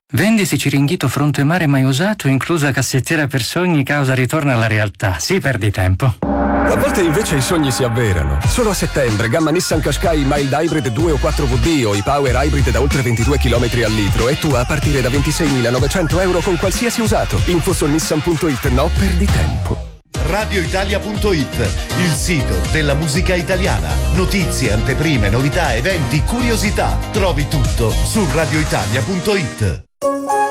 Vendisi Ciringhito fronte mare mai usato, inclusa cassettiera per sogni, causa ritorno alla realtà. Sì, perdi tempo. A volte invece i sogni si avverano. Solo a settembre, gamma Nissan Qashqai Mild Hybrid 2 o 4WD o i Power Hybrid da oltre 22 km al litro e tu a partire da 26.900 euro con qualsiasi usato. Info su nissan.it, no, perdi tempo. radioitalia.it, il sito della musica italiana. Notizie, anteprime, novità, eventi, curiosità. Trovi tutto su radioitalia.it.